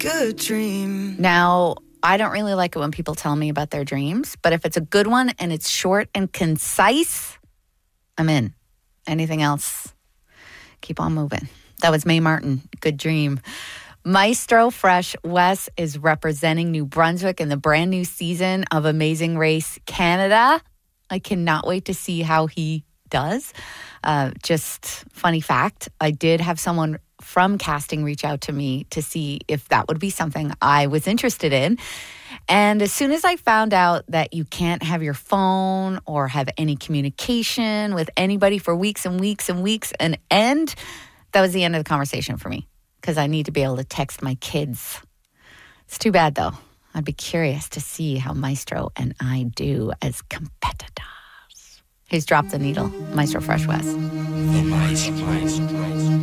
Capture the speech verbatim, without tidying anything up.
good dream. Now, I don't really like it when people tell me about their dreams, but if it's a good one and it's short and concise, I'm in. Anything else, keep on moving. That was Mae Martin, Good Dream. Maestro Fresh Wes is representing New Brunswick in the brand new season of Amazing Race Canada. I cannot wait to see how he does. Uh, just funny fact, I did have someone from casting reach out to me to see if that would be something I was interested in. And as soon as I found out that you can't have your phone or have any communication with anybody for weeks and weeks and weeks and end, that was the end of the conversation for me, because I need to be able to text my kids. It's too bad, though. I'd be curious to see how Maestro and I do as competitors. Here's Drop the Needle, Maestro Fresh Wes. The Maestro.